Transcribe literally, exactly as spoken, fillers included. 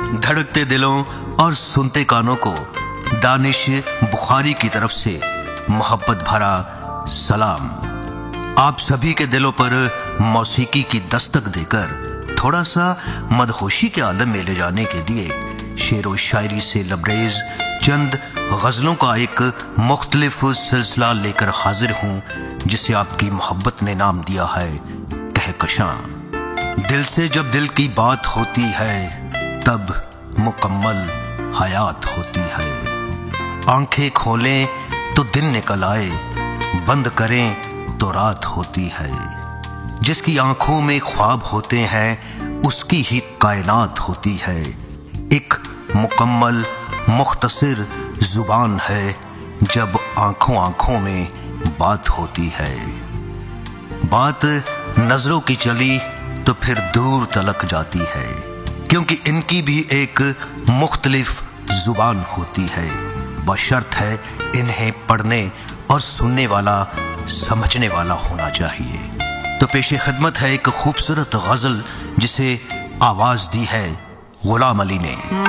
دھڑکتے دلوں اور سنتے کانوں کو دانش بخاری کی طرف سے محبت بھرا سلام۔ آپ سبھی کے دلوں پر موسیقی کی دستک دے کر تھوڑا سا مدہوشی کے عالم میں لے جانے کے لیے شعر و شاعری سے لبریز چند غزلوں کا ایک مختلف سلسلہ لے کر حاضر ہوں، جسے آپ کی محبت نے نام دیا ہے کہکشاں۔ دل سے جب دل کی بات ہوتی ہے تب مکمل حیات ہوتی ہے۔ آنکھیں کھولیں تو دن نکل آئے، بند کریں تو رات ہوتی ہے۔ جس کی آنکھوں میں خواب ہوتے ہیں اس کی ہی کائنات ہوتی ہے۔ ایک مکمل مختصر زبان ہے جب آنکھوں آنکھوں میں بات ہوتی ہے۔ بات نظروں کی چلی تو پھر دور تلک جاتی ہے، کیونکہ ان کی بھی ایک مختلف زبان ہوتی ہے، بشرط ہے انہیں پڑھنے اور سننے والا سمجھنے والا ہونا چاہیے۔ تو پیش خدمت ہے ایک خوبصورت غزل جسے آواز دی ہے غلام علی نے۔